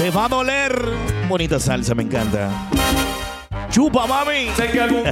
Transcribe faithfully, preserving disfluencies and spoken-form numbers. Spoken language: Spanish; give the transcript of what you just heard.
Te va a doler. Bonita salsa, me encanta. Chupa, mami. Sé que algún